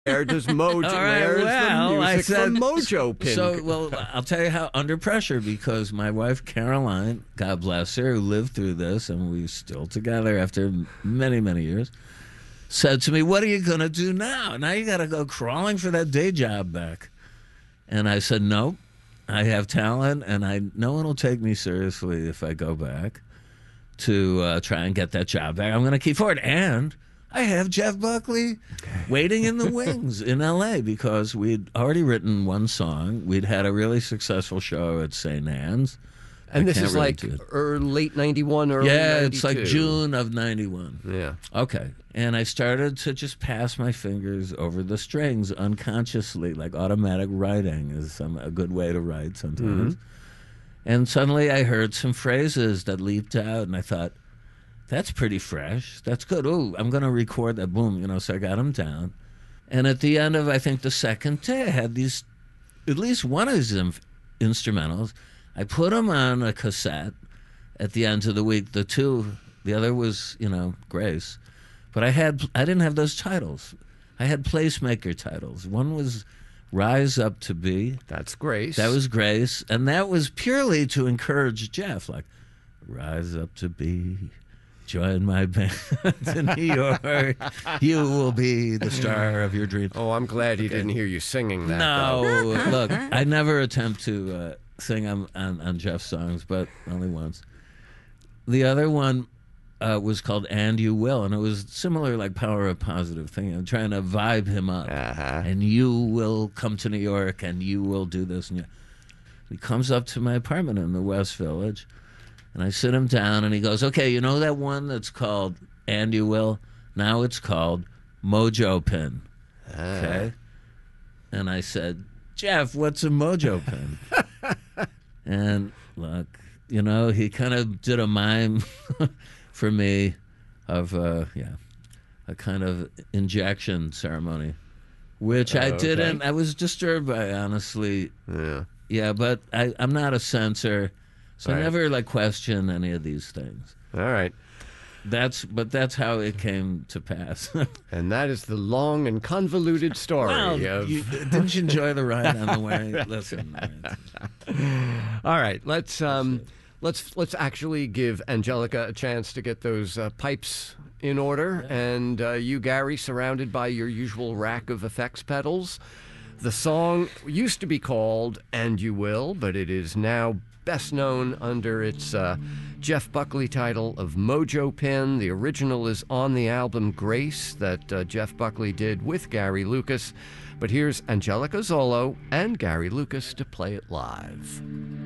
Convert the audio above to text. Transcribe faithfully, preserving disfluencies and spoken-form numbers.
Where does Mojo? All right, where's well, the I music said, from Mojo Pin? So, well, I'll tell you how under pressure, because my wife Caroline, God bless her, who lived through this, and we're still together after many, many years, said to me, "What are you going to do now? Now you got to go crawling for that day job back." And I said, "Nope, I have talent, and I no one will take me seriously if I go back to uh, try and get that job back. I'm going to keep forward, and I have Jeff Buckley waiting in the wings in L A because we'd already written one song. We'd had a really successful show at Saint Anne's. And I this can't is really like do it. er, late ninety-one, early Yeah, ninety-two. it's like June of ninety-one. Yeah. Okay. And I started to just pass my fingers over the strings unconsciously, like automatic writing is some, a good way to write sometimes. Mm-hmm. And suddenly I heard some phrases that leaped out, and I thought, that's pretty fresh. That's good. Oh, I'm going to record that. Boom, you know, so I got them down. And at the end of, I think, the second day, I had these, at least one of these inf- instrumentals. I put them on a cassette at the end of the week. The two, the other was, you know, Grace. But I had, I didn't have those titles. I had placemaker titles. One was Rise Up to Be. That's Grace. That was Grace. And that was purely to encourage Jeff, like, rise up to be. Join my band in New York. You will be the star of your dreams. Oh, I'm glad he Okay. didn't hear you singing that. No, though. look, I never attempt to uh, sing on, on, on Jeff's songs, but only once. The other one uh, was called And You Will, and it was similar, like Power of Positive thing. I'm trying to vibe him up. Uh-huh. And you will come to New York, and you will do this. And you... He comes up to my apartment in the West Village, and I sit him down, and he goes, okay, you know that one that's called And You Will? Now it's called Mojo Pin. Okay? And I said, Jeff, what's a Mojo Pin? And look, you know, he kind of did a mime for me of, uh, yeah, a kind of injection ceremony, which I okay. didn't. I was disturbed by, honestly. Yeah. Yeah, but I, I'm not a censor. So Right. I never like question any of these things. All right. That's but that's how it came to pass. And that is the long and convoluted story Well, of... you, didn't you enjoy the ride on the way? Listen. All right, let's um, let's let's actually give Angelica a chance to get those uh, pipes in order, Yeah. and uh, you, Gary, surrounded by your usual rack of effects pedals. The song used to be called And You Will, but it is now best known under its uh, Jeff Buckley title of Mojo Pin. The original is on the album Grace that uh, Jeff Buckley did with Gary Lucas. But here's Angelica Zolo and Gary Lucas to play it live.